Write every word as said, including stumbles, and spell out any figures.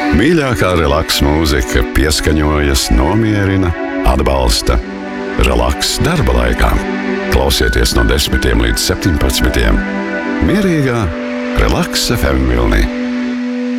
Mīļākā relaks mūzika pieskaņojas, nomierina, atbalsta. Relaks darba laikā. Klausieties no desmitiem līdz septiņpadsmitiem. Mierīgā Relaks F M vilnī.